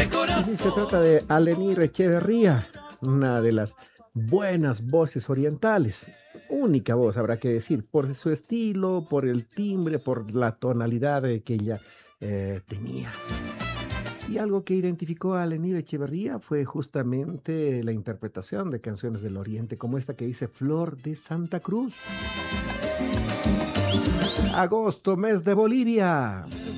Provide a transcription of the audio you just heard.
Y sí, se trata de Alenir Echeverría, una de las buenas voces orientales. Única voz, habrá que decir, por su estilo, por el timbre, por la tonalidad que ella tenía. Y algo que identificó a Alenir Echeverría fue justamente la interpretación de canciones del Oriente, como esta que dice Flor de Santa Cruz. Agosto, mes de Bolivia.